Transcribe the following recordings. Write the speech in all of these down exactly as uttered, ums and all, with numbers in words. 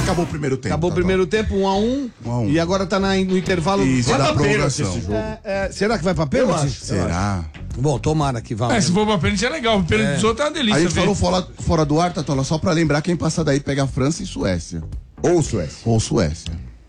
Acabou o primeiro tempo. Acabou o tá primeiro tempo, um a um. Um a um. E agora tá na, no intervalo. Isso, Vai da pra pênalti prorrogação. esse jogo. É, é, será que vai pra pênalti? Será? Bom, tomara que vá. É, se for pra pênalti é legal. O pênalti dos outros é uma delícia. A gente ver. falou fora, fora do ar, Tatola, só pra lembrar, quem passa daí pega a França e Suécia. Ou Suécia. Ou Suécia.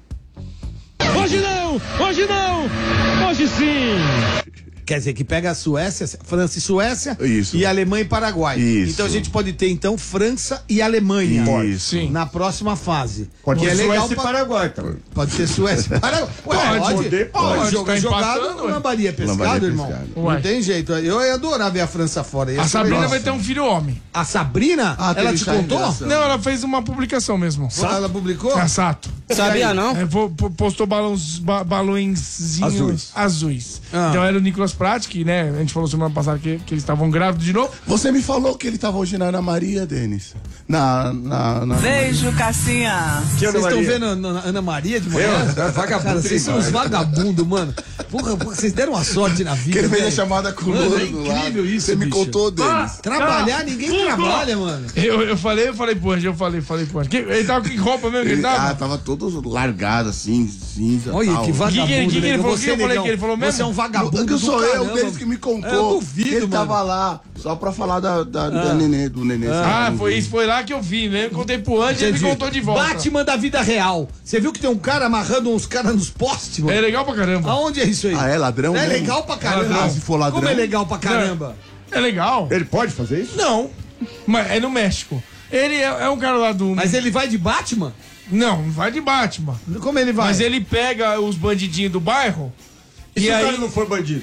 Hoje não! Hoje não! Hoje sim! Quer dizer, que pega a Suécia, França e Suécia. Isso. E Alemanha e Paraguai. Isso. Então a gente pode ter, então, França e Alemanha. Isso. Sim. Na próxima fase. Pode Que ser é legal Suécia e pra- Paraguai também. Pode ser Suécia e Paraguai. Ué, Pode, pode, poder, pode. pode. Jogar Tá jogado, empatando, ué. lambaria pescado, Lambaria irmão. pescado. Não Ué. tem jeito. Eu ia adorar ver a França fora. Ia A ser Sabrina legal. vai ter um filho homem. A Sabrina? Ah, ela teve te já contou? revelação. Não, ela fez uma publicação mesmo. Ela publicou? É Sato. Sabia não? É, po- po- postou balões, ba, balõezinhos Azuis. azuis. Ah. Então era o Nicolas Prat, que, né, a gente falou semana passada que, que eles estavam grávidos de novo. Você me falou que ele tava hoje na Ana Maria, Denis. Na. na, na... Beijo, Cassinha. Que Ana Vocês estão Maria? vendo a Ana Ana Maria de manhã? Eu? É vagabundo Cara, vocês são uns demais. vagabundos, mano. Porra, porra, vocês deram uma sorte na vida. Que ele fez a velho. chamada com o Mano, Lula é do incrível lado. isso, Você me bicho. contou, Denis. Trabalhar, ninguém trabalha, mano. Eu, eu falei, eu falei pro Anjo, eu falei, falei pro Anjo. Que- Ele tava com que roupa mesmo que ele Ele, tava? ah, tava todo largado assim, cinza. Olha, tal. que vagabundo. Que que ele- que que ele negão. falou? Você, Que eu falei negão, que ele falou mesmo? Você é um Não, vagabundo não do sou eu, caramba. o Denis que me contou. Eu duvido, que ele mano. tava lá só pra falar da, da, da nenê, do nenê. Ah, sabe? foi isso, foi lá que eu vi, né? Eu contei pro Anjo e ele me Entendi. contou de volta. Batman da vida real. Você viu que tem um cara amarrando uns caras nos postes, mano? É legal pra caramba. Aonde é isso aí? Ah, é ladrão É mesmo? legal pra caramba. Ah, se for ladrão. Como é legal pra caramba? É legal? Ele pode fazer isso? Não. Mas é no México. Ele é, é um cara lá do. Mas ele vai de Batman? Não, não vai de Batman. Como ele vai? Mas ele pega os bandidinhos do bairro. E, E, se o aí. cara não for bandido?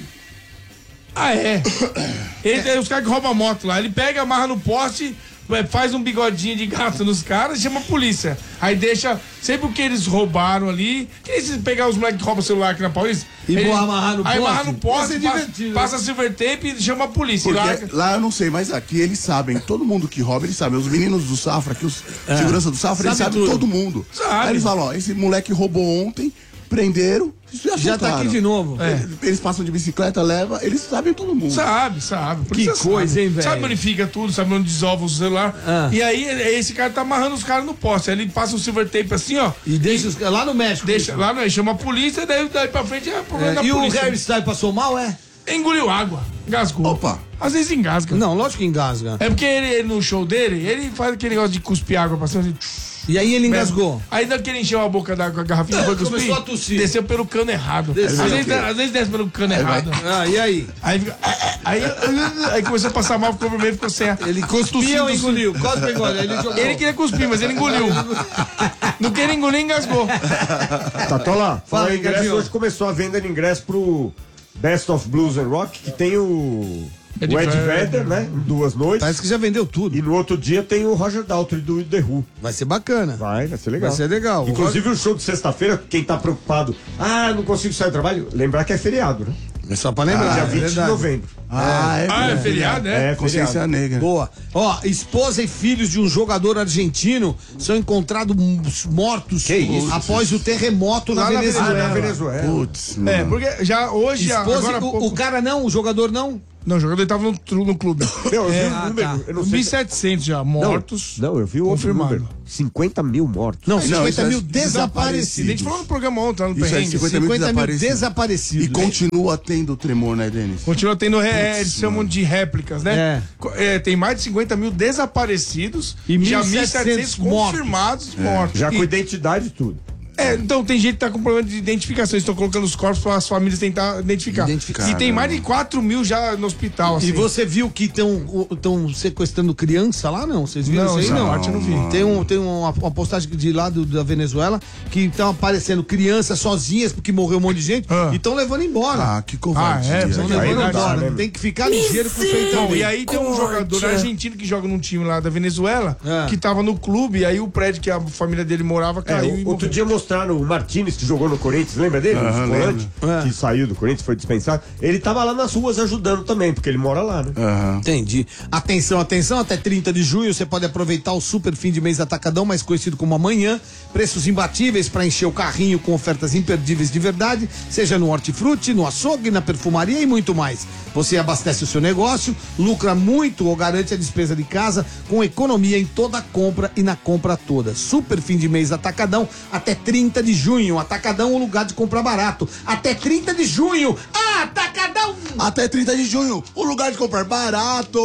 Ah, é. Ele, é os caras que roubam a moto lá. Ele pega, amarra no poste, é, faz um bigodinho de gato nos caras e chama a polícia. Aí deixa. Sempre o que eles roubaram ali. Que se pegar os moleques que roubam o celular aqui na Paulista. E ele- vou amarrar no aí poste? amarra no poste, Vai ser passa, divertido. passa silver tape e chama a polícia. E Porque larga. lá eu não sei, mas aqui eles sabem, todo mundo que rouba, eles sabem. Os meninos do Safra, aqui os segurança do Safra, eles Sabe sabem tudo. todo mundo. Sabe. Aí eles falam, ó, esse moleque roubou ontem, prenderam, já, Já tá aqui de novo. É. Eles, eles passam de bicicleta, leva, eles sabem todo mundo. Sabe, sabe. Por Que isso você coisa, sabe. hein, velho? Sabe onde fica tudo, sabe onde desova o celular. Ah. E aí, ele- esse cara tá amarrando os caras no poste. Aí ele passa o silver tape assim, ó. E deixa os lá no México. Deixa lá, não, chama a polícia, daí, daí pra frente é problema É, da e o polícia. Harry Styles passou mal, é? Engoliu água, engasgou. Opa. Às vezes engasga. Não, lógico que engasga. É porque ele, ele, no show dele, ele faz aquele negócio de cuspir água pra cima. Assim, E aí ele engasgou. Aí daquele encheu a boca da com a garrafinha, foi cuspir, Começou a tossir. desceu pelo cano errado. Desceu. Às vezes, às vezes desce pelo cano errado. Ah, e aí? Aí, fica, aí, aí começou a passar mal, ficou vermelho, ficou sem ar. Ele Ficou cuspia ou tossindo, engoliu? Cospe engole. Ele jogou. Ele queria cuspir, mas ele engoliu. No que ele engoliu, engasgou. Tatola, Fala fala aí, em ingresso, Gabriel. hoje começou a venda de ingresso pro Best of Blues and Rock, que tem o, Ed o Ed Vedder. Vedder, né? Em duas noites. Parece que já vendeu tudo. E no outro dia tem o Roger Daltrey do The Who. Vai ser bacana. Vai, vai ser legal. Vai ser legal. Inclusive o show de sexta-feira, quem tá preocupado, ah, não consigo sair do trabalho, lembrar que é feriado, né? É só pra lembrar. dia é vinte de verdade. novembro. Ah, é, Ah, é é, feriado, né? É, consciência feriado. negra. Boa. Ó, esposa e filhos de um jogador argentino são encontrados mortos Que isso? após o terremoto na Lá na Venezuela. Ah, na Venezuela. Putz, É, mano. porque já hoje, Esposa, agora há o, pouco... o cara não, o jogador não? Não, o jogador tava no, tru- no clube. Meu, eu vi É, o ah, número, tá. eu não sei. mil e setecentos já mortos. Não, eu vi o outro confirmado. número. cinquenta mil mortos. Não, Não, cinquenta isso é mil A desaparecidos. gente falou no programa ontem, lá no Isso é perrengue. cinquenta mil cinquenta mil desaparecidos. desaparecidos. E continua tendo tremor, né, Denis? Continua tendo, é, Putz, eles chamam mano. de réplicas, né? É. Co- é, tem mais de cinquenta mil desaparecidos E já mil e setecentos mortos. confirmados mortos. Já E- com identidade e tudo. É, então tem gente que tá com problema de identificação. Eles estão colocando os corpos para as famílias tentar identificar. Identificar. E tem mais de quatro mil já no hospital. Assim. E você viu que estão sequestrando criança lá, não? Vocês viram Não, isso aí? essa Não, parte eu não vi. Tem, um, tem uma, uma postagem de lá do- da Venezuela que estão aparecendo crianças sozinhas porque morreu um monte de gente Ah. e estão levando embora. Ah, que covardia. Ah, é, Estão aí levando não dá, embora. né, Tem que ficar ligeiro com isso aí Bom, também. e aí tem um jogador argentino que joga num time lá da Venezuela É. que tava no clube, e aí o prédio que a família dele morava É, caiu e outro morreu. dia mostrou mostraram o Martínez, que jogou no Corinthians, lembra dele? Aham, o volante, lembro. que saiu do Corinthians, foi dispensado. Ele tava lá nas ruas ajudando também, porque ele mora lá, né? Aham. Entendi. Atenção, atenção, até trinta de junho você pode aproveitar o super fim de mês Atacadão, mais conhecido como amanhã. Preços imbatíveis para encher o carrinho com ofertas imperdíveis de verdade, seja no hortifruti, no açougue, na perfumaria e muito mais. Você abastece o seu negócio, lucra muito ou garante a despesa de casa com economia em toda a compra e na compra toda. Super fim de mês Atacadão até trinta de junho. Atacadão, o lugar de comprar barato. Até trinta de junho. Atacadão! Até trinta de junho, o lugar de comprar barato.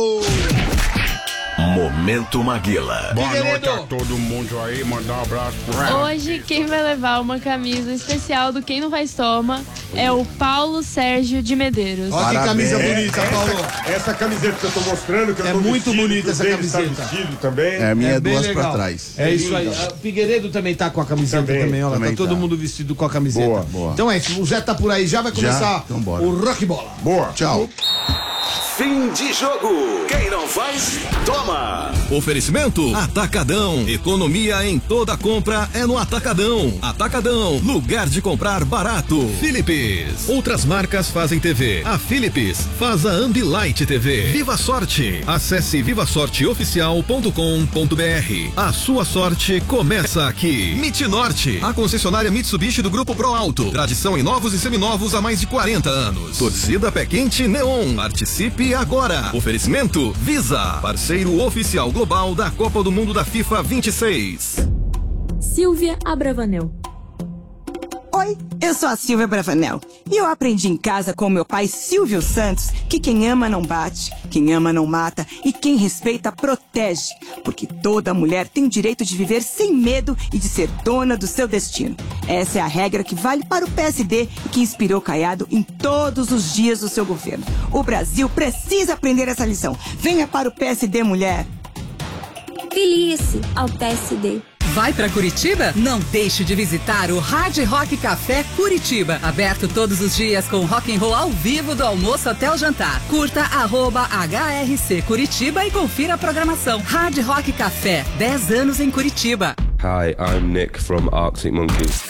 Momento Maguila. Boa Figueiredo. noite a todo mundo aí, mandar um abraço pro ela. Hoje, quem vai levar uma camisa especial do Quem Não Faz Toma é o Paulo Sérgio de Medeiros. Olha que Parabéns. camisa bonita, Paulo. Essa, essa camiseta que eu tô mostrando, que eu É tô muito vestido, bonita que o essa David tá camiseta. vestido também. É, a minha é bem duas legal. pra trás. É isso aí. O Figueiredo também tá com a camiseta também, Também, olha. também Tá todo tá. mundo vestido com a camiseta. Boa, boa. Então é isso. O Zé tá por aí, já vai começar Então bora. o Rock Bola. Boa. Tchau. Fim de jogo. Quem não faz, toma. Oferecimento Atacadão. Economia em toda compra é no Atacadão. Atacadão, lugar de comprar barato. Philips. Outras marcas fazem T V. A Philips faz a Ambilight T V. Viva Sorte. Acesse viva sorte oficial ponto com ponto b r. A sua sorte começa aqui. Mit Norte, a concessionária Mitsubishi do Grupo Pro Alto. Tradição em novos e seminovos há mais de quarenta anos. Torcida Pé Quente Neon. Participe agora. Oferecimento Visa, parceiro oficial global da Copa do Mundo da FIFA vinte e seis. Silvia Abravanel. Oi, eu sou a Silvia Bravanel e eu aprendi em casa com meu pai Silvio Santos que quem ama não bate, quem ama não mata e quem respeita protege, porque toda mulher tem o direito de viver sem medo e de ser dona do seu destino. Essa é a regra que vale para o P S D e que inspirou Caiado em todos os dias do seu governo. O Brasil precisa aprender essa lição. Venha para o P S D, mulher. Filie-se ao P S D. Vai pra Curitiba? Não deixe de visitar o Hard Rock Café Curitiba. Aberto todos os dias com rock and roll ao vivo do almoço até o jantar. Curta arroba H R C Curitiba e confira a programação. Hard Rock Café, dez anos em Curitiba. Hi, I'm Nick from Arctic Monkeys.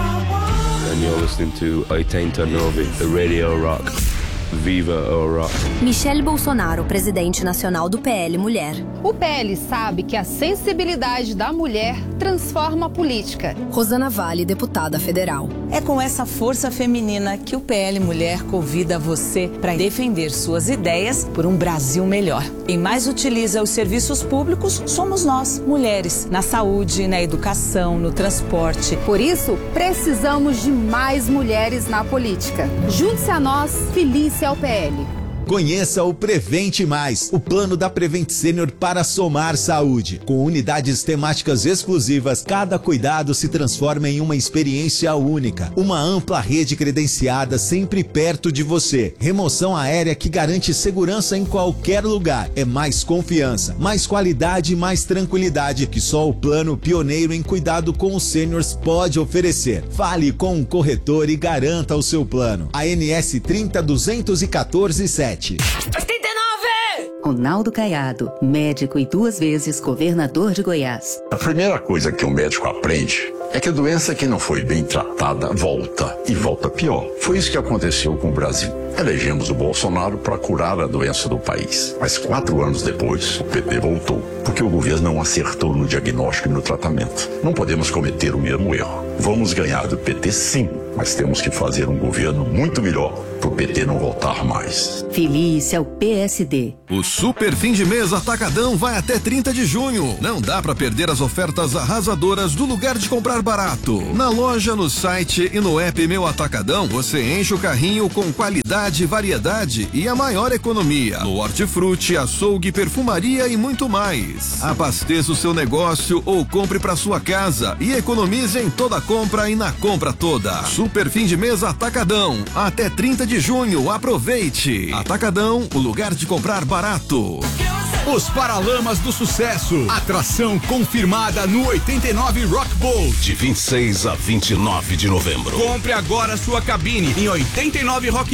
And you're listening to oitenta e nove, the Radio Rock. Viva o rock. Michele Bolsonaro, presidente nacional do P L Mulher. O P L sabe que a sensibilidade da mulher transforma a política. Rosana Vale, deputada federal. É com essa força feminina que o P L Mulher convida você para defender suas ideias por um Brasil melhor. Quem mais utiliza os serviços públicos somos nós, mulheres, na saúde, na educação, no transporte. Por isso, precisamos de mais mulheres na política. Junte-se a nós, filie-se ao P L. Conheça o Prevente Mais, o plano da Prevent Senior para somar saúde. Com unidades temáticas exclusivas, cada cuidado se transforma em uma experiência única. Uma ampla rede credenciada sempre perto de você. Remoção aérea que garante segurança em qualquer lugar. É mais confiança, mais qualidade e mais tranquilidade que só o plano pioneiro em cuidado com os seniors pode oferecer. Fale com um corretor e garanta o seu plano. A N S trinta duzentos e quatorze sete. oitenta e nove! Ronaldo Caiado, médico e duas vezes governador de Goiás. A primeira coisa que um médico aprende é que a doença que não foi bem tratada volta, e volta pior. Foi isso que aconteceu com o Brasil. Elegemos o Bolsonaro para curar a doença do país. Mas quatro anos depois, o P T voltou, porque o governo não acertou no diagnóstico e no tratamento. Não podemos cometer o mesmo erro. Vamos ganhar do P T sim, mas temos que fazer um governo muito melhor para o P T não voltar mais. Filie-se ao P S D. O super fim de mês Atacadão vai até trinta de junho. Não dá pra perder as ofertas arrasadoras do lugar de comprar barato. Na loja, no site e no app Meu Atacadão, você enche o carrinho com qualidade, variedade e a maior economia. No hortifruti, açougue, perfumaria e muito mais. Abasteça o seu negócio ou compre pra sua casa e economize em toda compra e na compra toda. Super fim de mês Atacadão. Até trinta de junho, aproveite. Atacadão, o lugar de comprar barato. Os Paralamas do Sucesso. Atração confirmada no oitenta e nove Rock Bowl. De vinte e seis a vinte e nove de novembro. Compre agora sua cabine em oitenta e nove rock